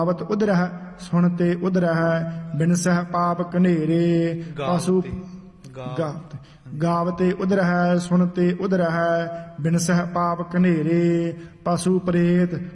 ਗਾਵਤ ਉਦਰਹਿ ਸੁਣਤੇ ਉਦਰਹਿ ਬਿਨਸਹਿ ਪਾਪ ਕਨੇਰੇ ਪਸੂ ਗਾਵਤੇ ਉਦਰਹਿ ਸੁਣਤੇ ਉਦਰਹਿ ਬਿਨਸਹਿ ਪਾਪ ਕਨੇਰੇ ਪਸੂ ਪ੍ਰੇਤ